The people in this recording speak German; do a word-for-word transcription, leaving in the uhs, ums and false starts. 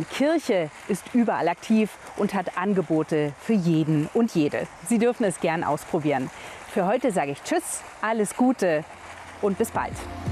denn Kirche ist überall aktiv und hat Angebote für jeden und jede. Sie dürfen es gern ausprobieren. Für heute sage ich Tschüss, alles Gute und bis bald.